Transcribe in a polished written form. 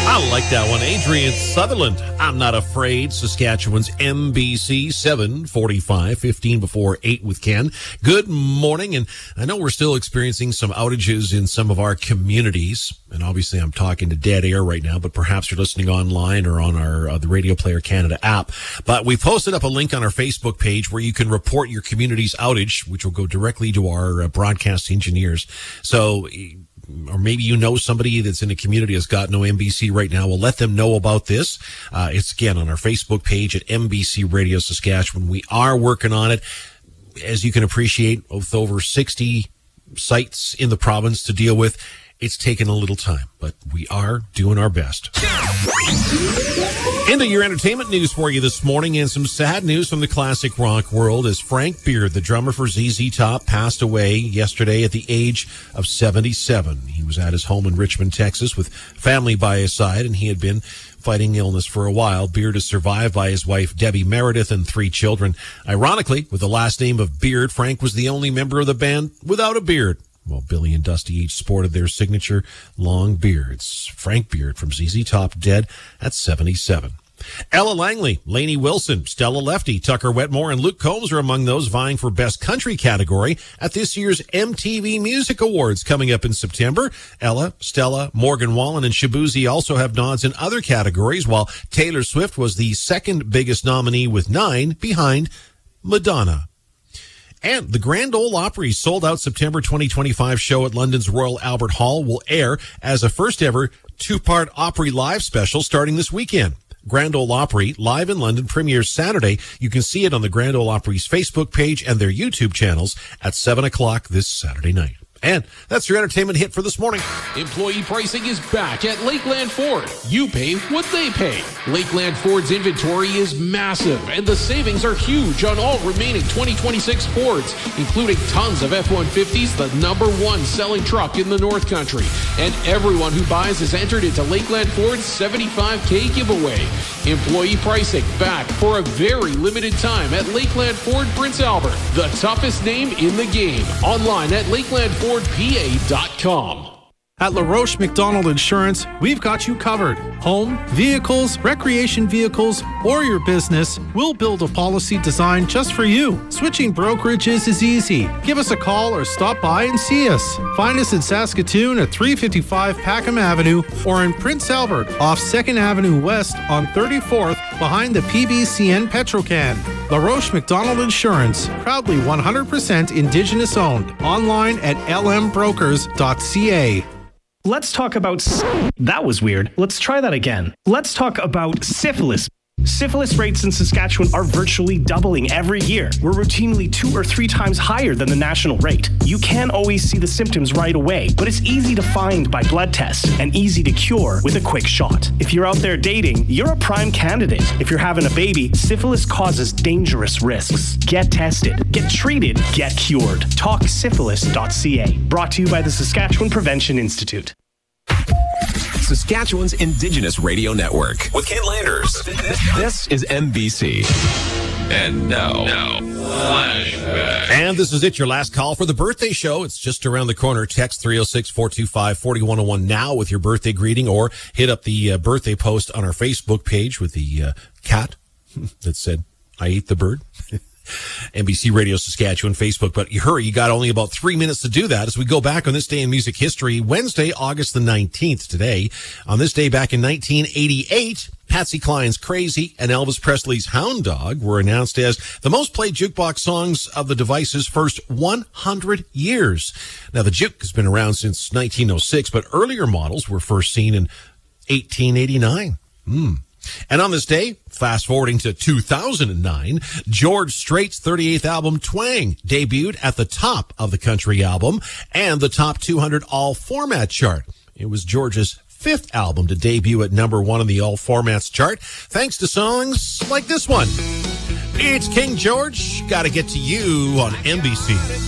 I like that one. Adrian Sutherland, I'm Not Afraid, Saskatchewan's MBC 745, 15 before 8 with Ken. Good morning, and I know we're still experiencing some outages in some of our communities, and obviously I'm talking to dead air right now, but perhaps you're listening online or on our the Radio Player Canada app. But we posted up a link on our Facebook page where you can report your community's outage, which will go directly to our broadcast engineers. So, or maybe you know somebody that's in a community that's got no MBC right now. We'll let them know about this. It's, again, on our Facebook page at MBC Radio Saskatchewan. We are working on it. As you can appreciate, with over 60 sites in the province to deal with, it's taken a little time, but we are doing our best. Into your entertainment news for you this morning, and some sad news from the classic rock world as Frank Beard, the drummer for ZZ Top, passed away yesterday at the age of 77. He was at his home in Richmond, Texas, with family by his side, and he had been fighting illness for a while. Beard is survived by his wife, Debbie Meredith, and 3 children. Ironically, with the last name of Beard, Frank was the only member of the band without a beard. Well, Billy and Dusty each sported their signature long beards. Frank Beard from ZZ Top, dead at 77. Ella Langley, Lainey Wilson, Stella Lefty, Tucker Wetmore, and Luke Combs are among those vying for Best Country category at this year's MTV Music Awards coming up in September. Ella, Stella, Morgan Wallen, and Shabuzi also have nods in other categories, while Taylor Swift was the second biggest nominee with 9 behind Madonna. And the Grand Ole Opry's sold-out September 2025 show at London's Royal Albert Hall will air as a first-ever 2-part Opry Live special starting this weekend. Grand Ole Opry, live in London, premieres Saturday. You can see it on the Grand Ole Opry's Facebook page and their YouTube channels at 7 o'clock this Saturday night. And that's your entertainment hit for this morning. Employee pricing is back at Lakeland Ford. You pay what they pay. Lakeland Ford's inventory is massive, and the savings are huge on all remaining 2026 Fords, including tons of F-150s, the #1 selling truck in the North Country. And everyone who buys is entered into Lakeland Ford's $75K giveaway. Employee pricing back for a very limited time at Lakeland Ford Prince Albert, the toughest name in the game. Online at LakelandFordPA.com. At LaRoche McDonald Insurance, we've got you covered. Home, vehicles, recreation vehicles, or your business, we'll build a policy designed just for you. Switching brokerages is easy. Give us a call or stop by and see us. Find us in Saskatoon at 355 Packham Avenue or in Prince Albert off 2nd Avenue West on 34th behind the PBCN Petrocan. LaRoche McDonald Insurance, proudly 100% Indigenous owned. Online at lmbrokers.ca. Let's talk about... That was weird. Let's try that again. Let's talk about syphilis. Syphilis rates in Saskatchewan are virtually doubling every year. We're routinely 2 or 3 times higher than the national rate. You can't always see the symptoms right away, but it's easy to find by blood tests and easy to cure with a quick shot. If you're out there dating, you're a prime candidate. If you're having a baby, syphilis causes dangerous risks. Get tested, get treated, get cured. TalkSyphilis.ca. Brought to you by the Saskatchewan Prevention Institute. Saskatchewan's Indigenous Radio Network with Ken Landers. This is MBC. And now, flashback. And this is it, your last call for the birthday show. It's just around the corner. Text 306-425-4101 now with your birthday greeting, or hit up the birthday post on our Facebook page with the cat that said, I ate the bird. NBC Radio Saskatchewan Facebook. But hurry, you got only about 3 minutes to do that as we go back on this day in music history, Wednesday, August the 19th today. On this day back in 1988, Patsy Cline's Crazy and Elvis Presley's Hound Dog were announced as the most played jukebox songs of the device's first 100 years. Now, the juke has been around since 1906, but earlier models were first seen in 1889. And on this day, fast forwarding to 2009, George Strait's 38th album, Twang, debuted at the top of the country album and the top 200 all format chart. It was George's 5th album to debut at #1 on the all formats chart, thanks to songs like this one. It's King George, Gotta Get to You on NBC.